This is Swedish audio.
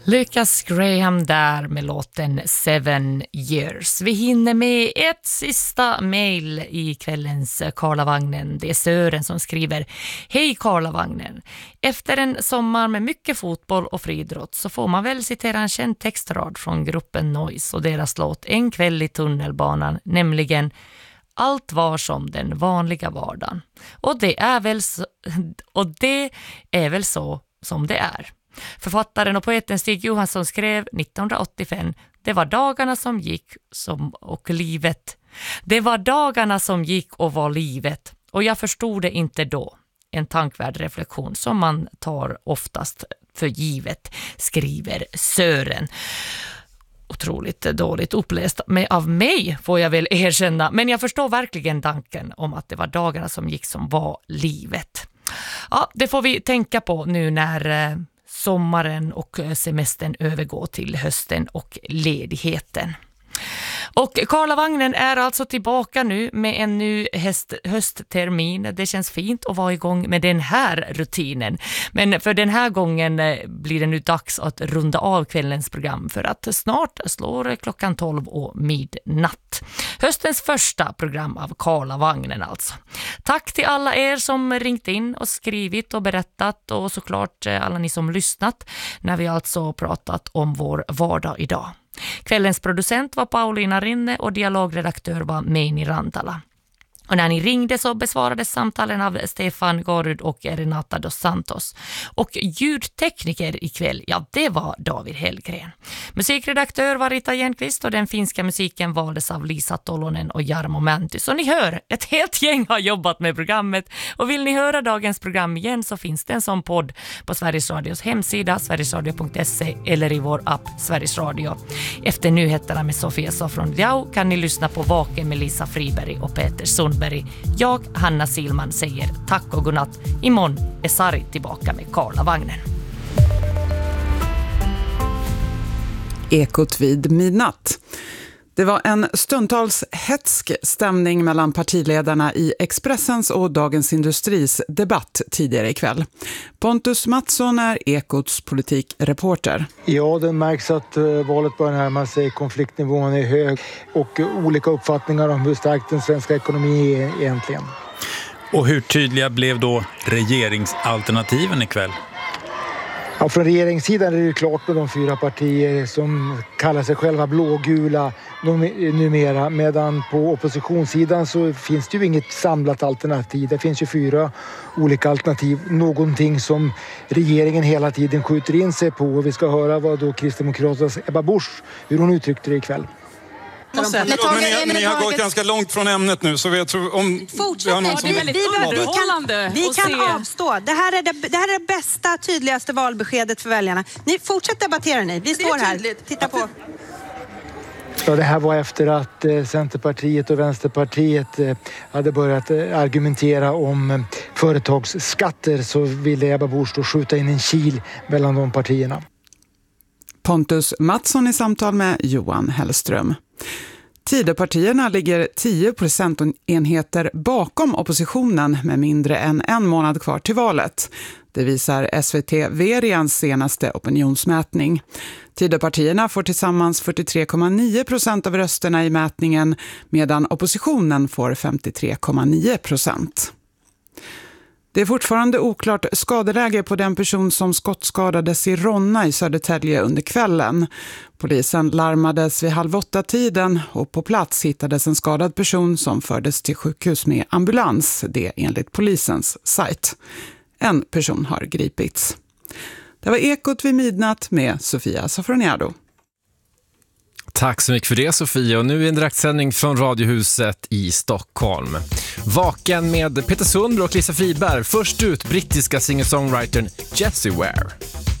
Lucas Graham där med låten 7 Years. Vi hinner med ett sista mejl i kvällens Karlavagnen. Det är Sören som skriver: Hej Karlavagnen. Efter en sommar med mycket fotboll och friidrott så får man väl citera en känd textrad från gruppen Noise och deras låt En kväll i tunnelbanan, nämligen allt var som den vanliga vardagen. Och det är väl så som det är. Författaren och poeten Stig Johansson skrev 1985: Det var dagarna som gick Det var dagarna som gick och var livet. Och jag förstod det inte då. En tankvärd reflektion som man tar oftast för givet, skriver Sören. Otroligt dåligt uppläst av mig, får jag väl erkänna. Men jag förstår verkligen tanken om att det var dagarna som gick som var livet. Ja, det får vi tänka på nu när sommaren och semestern övergår till hösten och ledigheten. Och Karlavagnen är alltså tillbaka nu med en ny hösttermin. Det känns fint att vara igång med den här rutinen. Men för den här gången blir det nu dags att runda av kvällens program för att snart slår klockan 12 och midnatt. Höstens första program av Karlavagnen alltså. Tack till alla er som ringt in och skrivit och berättat och såklart alla ni som lyssnat när vi alltså pratat om vår vardag idag. Kvällens producent var Paulina Rinne och dialogredaktör var Meini Rantala. Och när ni ringde så besvarades samtalen av Stefan Gorud och Renata dos Santos. Och ljudtekniker ikväll, ja det var David Hellgren. Musikredaktör var Rita Jernqvist och den finska musiken valdes av Lisa Tolonen och Jarmo Mänty. Så ni hör, ett helt gäng har jobbat med programmet. Och vill ni höra dagens program igen så finns det en som podd på Sveriges Radios hemsida, sverigesradio.se eller i vår app Sveriges Radio. Efter nyheterna med Sofia Sofron Diau kan ni lyssna på Vaken med Lisa Friberg och Peter Sundberg. Jag, Hanna Silman, säger tack och godnatt. Imorgon är Sari tillbaka med Karlavagnen. Ekot vid midnatt. Det var en stundtals hetsk stämning mellan partiledarna i Expressens och Dagens Industris debatt tidigare ikväll. Pontus Mattsson är Ekots politikreporter. Ja, det märks att valet börjar närma sig, konfliktnivån är hög och olika uppfattningar om hur stark den svenska ekonomin är egentligen. Och hur tydliga blev då regeringsalternativen ikväll? Ja, från regeringssidan är det ju klart med de 4 partier som kallar sig själva blågula numera, medan på oppositionssidan så finns det ju inget samlat alternativ. Det finns ju 4 olika alternativ, någonting som regeringen hela tiden skjuter in sig på, och vi ska höra vad då Kristdemokraternas Ebba Busch, hur hon uttryckte det ikväll. Men ni har gått ganska långt från ämnet nu, så jag tror om vi har någon som vi kan avstå. Det här är det bästa, tydligaste valbeskedet för väljarna. Ni fortsätter debattera ni. Vi står här. Titta på. Ja, det här var efter att Centerpartiet och Vänsterpartiet hade börjat argumentera om företagsskatter, så ville Ebba Busch då skjuta in en kil mellan de partierna. Pontus Mattsson i samtal med Johan Hellström. Tidöpartierna ligger 10 procentenheter bakom oppositionen med mindre än en månad kvar till valet. Det visar SVT Verians senaste opinionsmätning. Tidöpartierna får tillsammans 43,9% av rösterna i mätningen, medan oppositionen får 53,9%. Det är fortfarande oklart skadeläge på den person som skottskadades i Ronna i Södertälje under kvällen. Polisen larmades vid 7:30 och på plats hittades en skadad person som fördes till sjukhus med ambulans, det enligt polisens sajt. En person har gripits. Det var Ekot vid midnatt med Sofia Sofroniado. Tack så mycket för det, Sofia. Och nu är en direktsändning från Radiohuset i Stockholm. Vaken med Peter Sundberg och Lisa Friberg. Först ut brittiska singer-songwritern Jessie Ware.